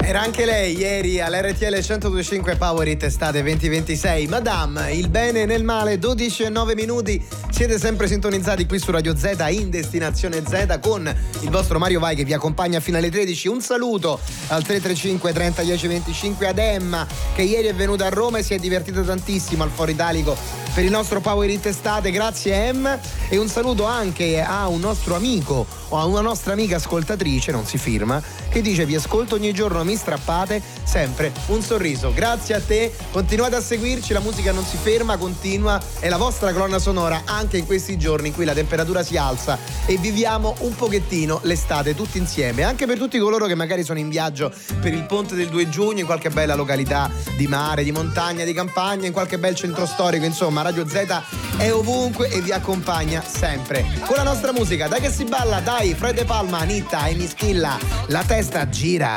Era anche lei ieri all'RTL 102.5 Power Hit Estate 2026. Madame, il bene nel male, 12 e 9 minuti. Siete sempre sintonizzati qui su Radio Z in Destinazione Z con il vostro Mario Vai che vi accompagna fino alle 13. Un saluto al 335 30 10 25 ad Emma che ieri è venuta a Roma e si è divertita tantissimo al Foro Italico per il nostro Power Hit Estate. Grazie Emma. E un saluto anche a un nostro amico o a una nostra amica ascoltatrice, non si firma, che dice: vi ascolto ogni giorno, mi strappate sempre un sorriso. Grazie a te, continuate a seguirci, la musica non si ferma, continua, è la vostra colonna sonora anche in questi giorni in cui la temperatura si alza e viviamo un pochettino l'estate tutti insieme, anche per tutti coloro che magari sono in viaggio per il ponte del 2 giugno in qualche bella località di mare, di montagna, di campagna, in qualche bel centro storico. Insomma, Radio Z è ovunque e vi accompagna sempre con la nostra musica. Dai che si balla, dai, Fred De Palma, Anitta e Mischilla, la testa gira.